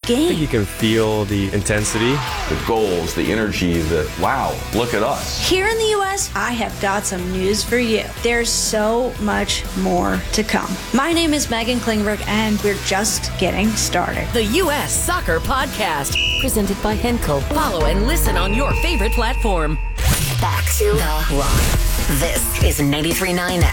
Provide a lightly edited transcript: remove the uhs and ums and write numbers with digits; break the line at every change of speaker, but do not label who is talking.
game.
You can feel the intensity.
The goals, the energy, wow, look at us.
Here in the U.S., I have got some news for you. There's so much more to come. My name is Megan Klingberg, and we're just getting started.
The U.S. Soccer Podcast, presented by Henkel. Follow and listen on your favorite platform.
Back to the Rock. This is 93.9